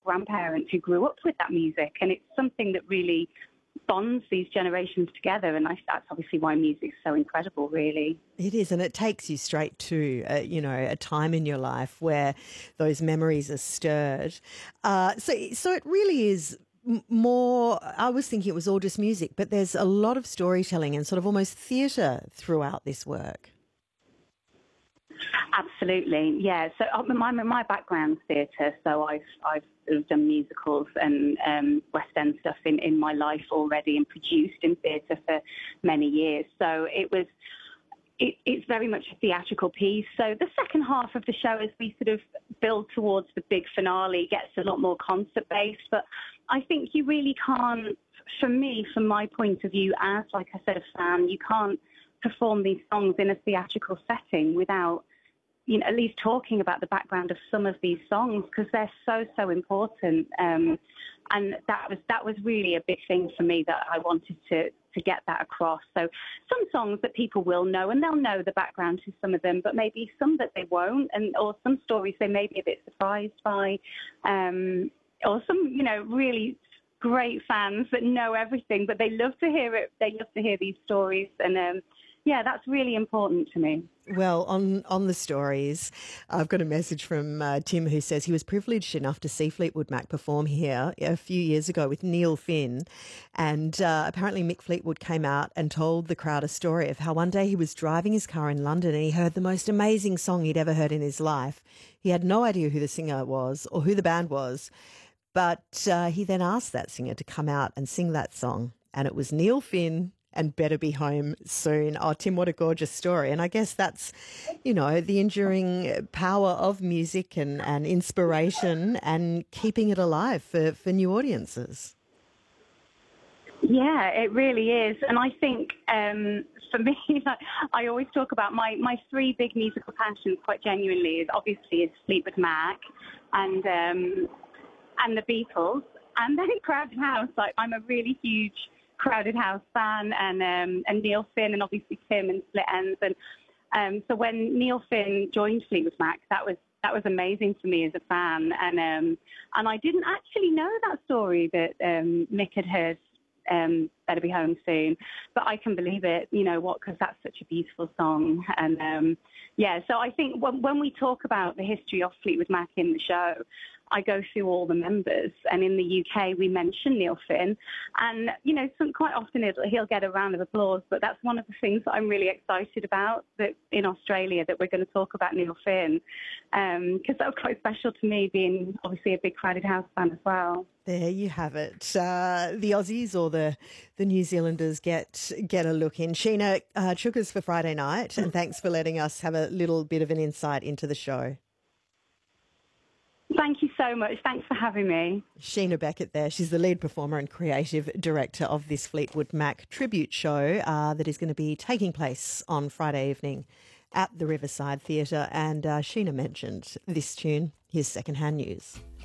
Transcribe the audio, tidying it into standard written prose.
grandparents who grew up with that music, and it's something that really bonds these generations together, and that's obviously why music's so incredible, really. It is, and it takes you straight to, a time in your life where those memories are stirred. So it really is more, I was thinking it was all just music, but there's a lot of storytelling and sort of almost theatre throughout this work. Absolutely, yeah. So my background's theatre, so I've done musicals and West End stuff in my life already, and produced in theatre for many years. So it's very much a theatrical piece. So the second half of the show, as we sort of build towards the big finale, gets a lot more concert-based. But I think you really can't, for me, from my point of view, as, like I said, a fan, you can't perform these songs in a theatrical setting without, at least talking about the background of some of these songs, because they're so important. And that was really a big thing for me, that I wanted to get that across. So some songs that people will know, and they'll know the background to some of them, but maybe some that they won't, or some stories they may be a bit surprised by, or some, really great fans that know everything, but they love to hear it. They love to hear these stories, and yeah, that's really important to me. Well, on the stories, I've got a message from Tim, who says he was privileged enough to see Fleetwood Mac perform here a few years ago with Neil Finn. And apparently Mick Fleetwood came out and told the crowd a story of how one day he was driving his car in London and he heard the most amazing song he'd ever heard in his life. He had no idea who the singer was or who the band was, but he then asked that singer to come out and sing that song. And it was Neil Finn and Better Be Home Soon. Oh, Tim, what a gorgeous story. And I guess that's, the enduring power of music and inspiration and keeping it alive for new audiences. Yeah, it really is. And I think for me, I always talk about my three big musical passions quite genuinely is Fleetwood Mac and the Beatles, and then Crowded House. Like, I'm a really huge Crowded House fan, and Neil Finn, and obviously Tim and Split Enz. And so when Neil Finn joined Fleetwood Mac, that was amazing for me as a fan. And I didn't actually know that story that Mick had heard Better Be Home Soon, but I can believe it, because that's such a beautiful song. And so I think when we talk about the history of Fleetwood Mac in the show, I go through all the members, and in the UK we mention Neil Finn, and quite often he'll get a round of applause, but that's one of the things that I'm really excited about, that in Australia that we're going to talk about Neil Finn, because that was quite special to me, being obviously a big Crowded House fan as well. There you have it. The Aussies or the New Zealanders get a look in. Sheena, Chukas for Friday night, and thanks for letting us have a little bit of an insight into the show. Thank you so much. Thanks for having me. Sheena Beckett there. She's the lead performer and creative director of this Fleetwood Mac tribute show that is going to be taking place on Friday evening at the Riverside Theatre. And Sheena mentioned this tune. Here's Secondhand News.